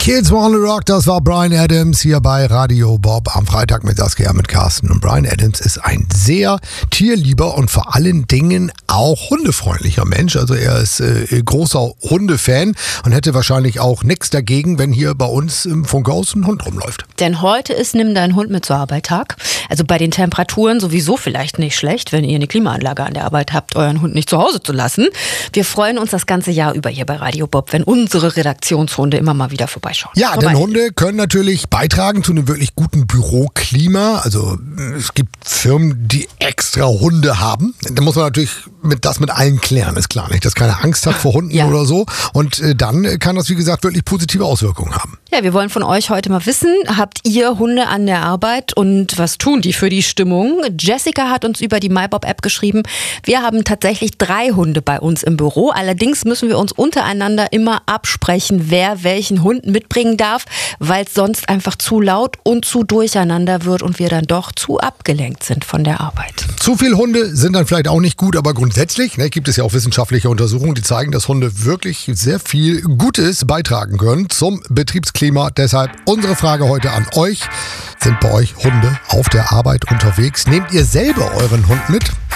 Kids Wanna Rock, das war Bryan Adams hier bei Radio Bob am Freitag mit Saskia, mit Carsten. Und Bryan Adams ist ein sehr tierlieber und vor allen Dingen auch hundefreundlicher Mensch. Also er ist großer Hundefan und hätte wahrscheinlich auch nichts dagegen, wenn hier bei uns im Funkhaus ein Hund rumläuft. Denn heute ist Nimm deinen Hund mit zur Arbeit Tag. Also bei den Temperaturen sowieso vielleicht nicht schlecht, wenn ihr eine Klimaanlage an der Arbeit habt, euren Hund nicht zu Hause zu lassen. Wir freuen uns das ganze Jahr über hier bei Radio Bob, wenn unsere Redaktionshunde immer mal wieder vorbeischauen. Ja, denn Hunde können natürlich beitragen zu einem wirklich guten Büroklima. Also es gibt Firmen, die extra Hunde haben. Da muss man natürlich das mit allen klären, ist klar, nicht? Dass keiner Angst hat vor Hunden oder so. Und dann kann das, wie gesagt, wirklich positive Auswirkungen haben. Ja, wir wollen von euch heute mal wissen, habt ihr Hunde an der Arbeit und was tun die für die Stimmung? Jessica hat uns über die MyBob-App geschrieben, wir haben tatsächlich 3 Hunde bei uns im Büro. Allerdings müssen wir uns untereinander immer absprechen, wer welchen Hund mitbringen darf, weil es sonst einfach zu laut und zu durcheinander wird und wir dann doch zu abgelenkt sind von der Arbeit. Zu viele Hunde sind dann vielleicht auch nicht gut, aber grundsätzlich gibt es ja auch wissenschaftliche Untersuchungen, die zeigen, dass Hunde wirklich sehr viel Gutes beitragen können zum Betriebsklima. Deshalb unsere Frage heute an euch. Sind bei euch Hunde auf der Arbeit unterwegs? Nehmt ihr selber euren Hund mit?